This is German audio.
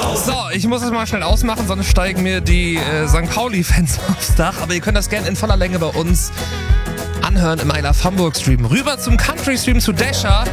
So, ich muss es mal schnell ausmachen, sonst steigen mir die St. Pauli-Fans aufs Dach. Aber ihr könnt das gerne in voller Länge bei uns anhören im I Love Hamburg Stream. Rüber zum Country Stream zu Dasher.